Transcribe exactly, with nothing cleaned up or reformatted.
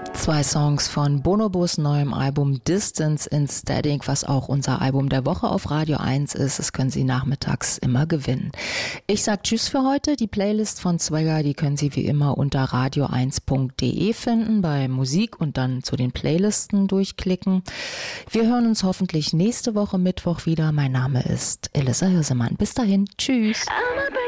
Zwei Songs von Bonobos neuem Album Distance in Static, was auch unser Album der Woche auf Radio eins ist. Das können Sie nachmittags immer gewinnen. Ich sag Tschüss für heute. Die Playlist von Swagger, die können Sie wie immer unter radio eins punkt de finden, bei Musik und dann zu den Playlisten durchklicken. Wir hören uns hoffentlich nächste Woche Mittwoch wieder. Mein Name ist Elissa Hirsemann. Bis dahin. Tschüss.